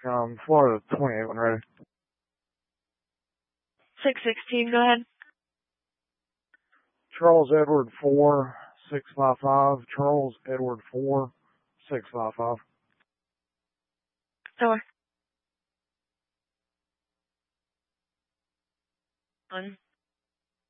Florida 28 when ready. 616, go ahead. Charles Edward 4, 655. Charles Edward 4, 655. Door. 1.